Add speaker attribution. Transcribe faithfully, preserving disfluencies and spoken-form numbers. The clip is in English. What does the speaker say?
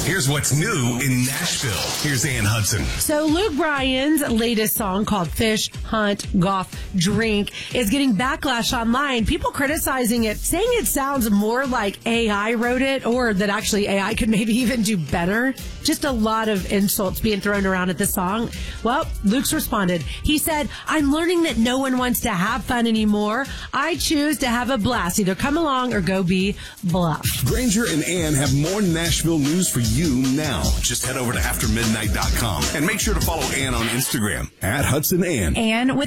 Speaker 1: Here's what's new in Nashville. Here's Ann Hudson.
Speaker 2: So Luke Bryan's latest song called Fish, Hunt, Golf, Drink is getting backlash online. People criticizing it, saying it sounds more like A I wrote it, or that actually A I could maybe even do better. Just a lot of insults being thrown around at the song. Well, Luke's responded. He said, I'm learning that no one wants to have fun anymore. I choose to have a blast. Either come along or go be bluff.
Speaker 1: Granger and Ann have more Nashville news for you now. Just head over to after midnight dot com and make sure to follow Ann on Instagram at Hudson Ann.
Speaker 2: And with